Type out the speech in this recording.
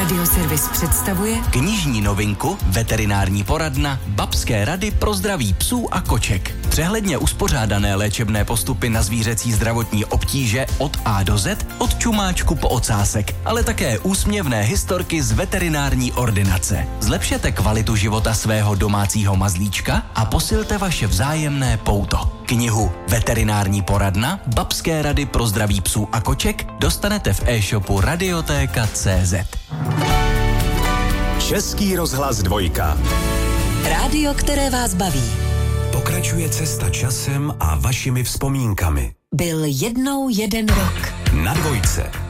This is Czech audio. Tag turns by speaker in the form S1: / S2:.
S1: Radioservis představuje
S2: knižní novinku Veterinární poradna Babské rady pro zdraví psů a koček. Přehledně uspořádané léčebné postupy na zvířecí zdravotní obtíže od A do Z, od čumáčku po ocásek, ale také úsměvné historky z veterinární ordinace. Zlepšete kvalitu života svého domácího mazlíčka a posilte vaše vzájemné pouto. Knihu Veterinární poradna Babské rady pro zdraví psů a koček dostanete v e-shopu Radiotéka.cz.
S3: Český rozhlas 2.
S1: rádio, které vás baví.
S3: Pokračuje cesta časem a vašimi vzpomínkami.
S1: Byl jednou jeden rok.
S3: Na 2.